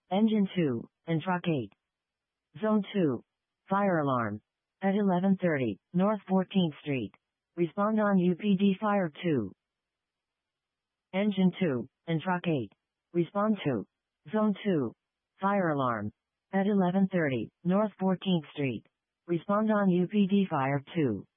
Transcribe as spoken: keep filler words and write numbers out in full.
Engine two, and Truck eight. Zone two. Fire alarm. At eleven thirty, North fourteenth Street. Respond on U P D Fire two. Engine two, and Truck eight. Respond to. Zone two. Fire alarm. At eleven thirty, North fourteenth Street. Respond on U P D Fire two.